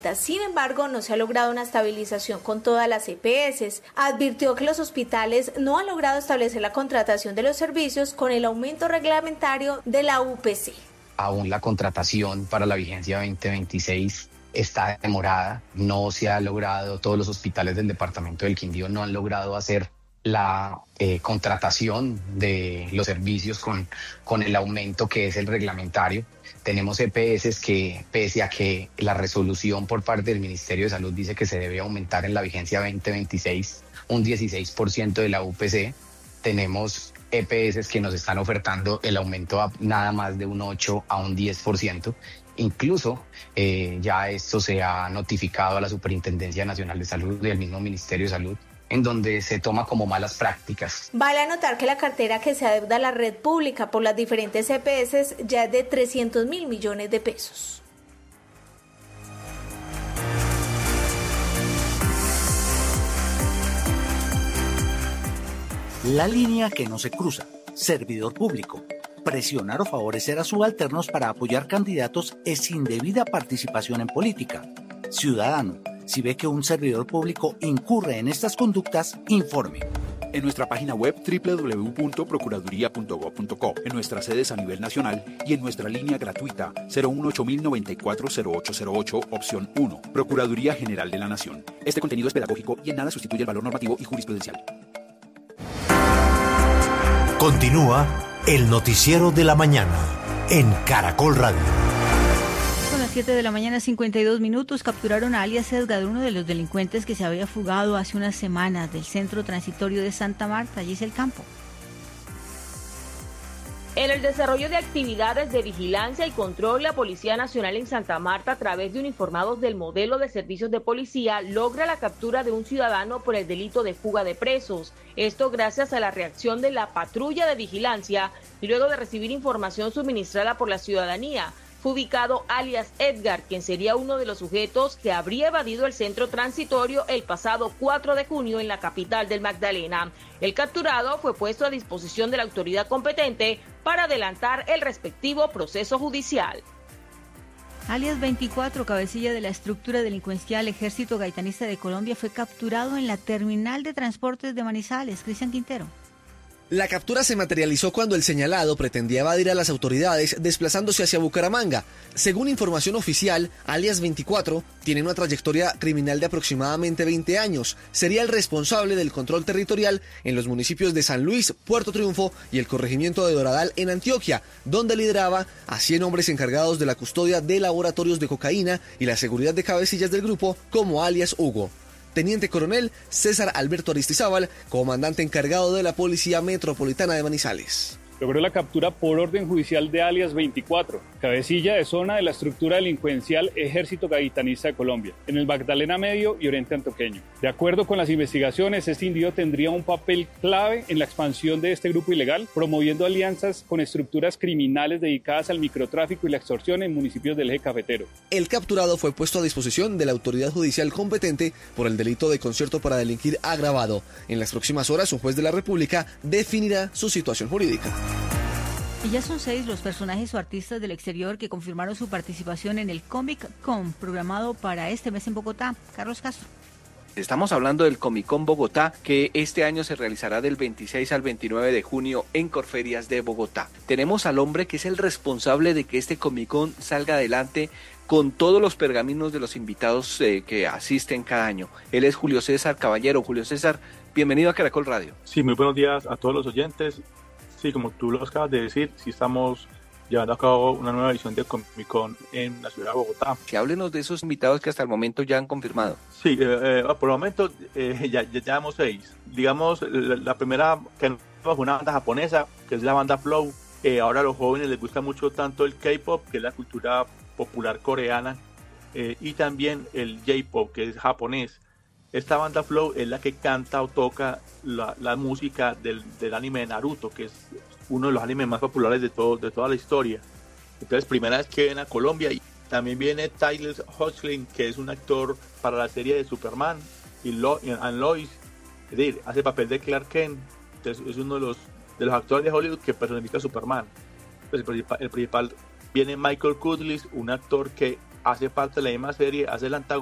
Sin embargo, no se ha logrado una estabilización con todas las EPS. Advirtió que los hospitales no han logrado establecer la contratación de los servicios con el aumento reglamentario de la UPC. Aún la contratación para la vigencia 2026 está demorada, no se ha logrado, todos los hospitales del departamento del Quindío no han logrado hacer la contratación de los servicios con el aumento que es el reglamentario. Tenemos EPS que, pese a que la resolución por parte del Ministerio de Salud dice que se debe aumentar en la vigencia 2026 un 16% de la UPC, tenemos EPS que nos están ofertando el aumento a nada más de un 8 a un 10%. Incluso ya esto se ha notificado a la Superintendencia Nacional de Salud y al mismo Ministerio de Salud, en donde se toma como malas prácticas. Vale anotar que la cartera que se adeuda a la red pública por las diferentes EPS ya es de 300.000 millones de pesos. La línea que no se cruza. Servidor público. Presionar o favorecer a subalternos para apoyar candidatos es indebida participación en política. Ciudadano, si ve que un servidor público incurre en estas conductas, informe. En nuestra página web www.procuraduría.gov.co, en nuestras sedes a nivel nacional y en nuestra línea gratuita 018-094-0808, opción 1, Procuraduría General de la Nación. Este contenido es pedagógico y en nada sustituye el valor normativo y jurisprudencial. Continúa el noticiero de la mañana en Caracol Radio. Son las 7 de la mañana, 52 minutos. Capturaron a alias Edgar, uno de los delincuentes que se había fugado hace unas semanas del centro transitorio de Santa Marta. Allí es el campo. En el desarrollo de actividades de vigilancia y control, la Policía Nacional en Santa Marta, a través de uniformados del modelo de servicios de policía, logra la captura de un ciudadano por el delito de fuga de presos. Esto gracias a la reacción de la patrulla de vigilancia y luego de recibir información suministrada por la ciudadanía. Fue ubicado alias Edgar, quien sería uno de los sujetos que habría evadido el centro transitorio el pasado 4 de junio en la capital del Magdalena. El capturado fue puesto a disposición de la autoridad competente para adelantar el respectivo proceso judicial. Alias 24, cabecilla de la estructura delincuencial Ejército Gaitanista de Colombia, fue capturado en la terminal de transportes de Manizales. Cristian Quintero. La captura se materializó cuando el señalado pretendía evadir a las autoridades desplazándose hacia Bucaramanga. Según información oficial, alias 24 tiene una trayectoria criminal de aproximadamente 20 años. Sería el responsable del control territorial en los municipios de San Luis, Puerto Triunfo y el corregimiento de Doradal en Antioquia, donde lideraba a 100 hombres encargados de la custodia de laboratorios de cocaína y la seguridad de cabecillas del grupo, como alias Hugo. Teniente Coronel César Alberto Aristizábal, comandante encargado de la Policía Metropolitana de Manizales. Logró la captura por orden judicial de alias 24, cabecilla de zona de la estructura delincuencial Ejército Gaitanista de Colombia, en el Magdalena Medio y Oriente Antioqueño. De acuerdo con las investigaciones, este individuo tendría un papel clave en la expansión de este grupo ilegal, promoviendo alianzas con estructuras criminales dedicadas al microtráfico y la extorsión en municipios del eje cafetero. El capturado fue puesto a disposición de la autoridad judicial competente por el delito de concierto para delinquir agravado. En las próximas horas, un juez de la República definirá su situación jurídica. Y ya son 6 los personajes o artistas del exterior que confirmaron su participación en el Comic Con programado para este mes en Bogotá. Carlos Castro. Estamos hablando del Comic Con Bogotá, que este año se realizará del 26 al 29 de junio en Corferias de Bogotá. Tenemos al hombre que es el responsable de que este Comic Con salga adelante con todos los pergaminos de los invitados que asisten cada año. Él es Julio César Caballero. Julio César, bienvenido a Caracol Radio. Sí, muy buenos días a todos los oyentes. Sí, como tú lo acabas de decir, sí estamos llevando a cabo una nueva edición del Comic Con en la ciudad de Bogotá. Que háblenos de esos invitados que hasta el momento ya han confirmado. Sí, por el momento ya llevamos 6. Digamos, la primera que fue una banda japonesa, que es la banda Flow. Ahora a los jóvenes les gusta mucho tanto el K-pop, que es la cultura popular coreana, y también el J-pop, que es japonés. Esta banda Flow es la que canta o toca la música del anime de Naruto, que es uno de los animes más populares de toda la historia. Entonces, primera vez que viene a Colombia. Y también viene Tyler Hoechlin, que es un actor para la serie de Superman y Lois, es decir, hace papel de Clark Kent. Entonces, es uno de los actores de Hollywood que personifica a Superman. Pues el principal viene Michael Kudlis, un actor que hace parte de la misma serie, hace el antagonista